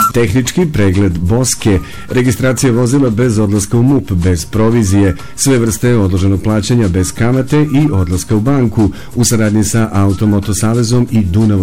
Tehnički pregled Boske, registracija vozila bez odlaska u MUP, bez provizije, sve vrste odloženog plaćanja bez kamate i odlaska u banku, u saradnji sa Automoto Savezom i Dunav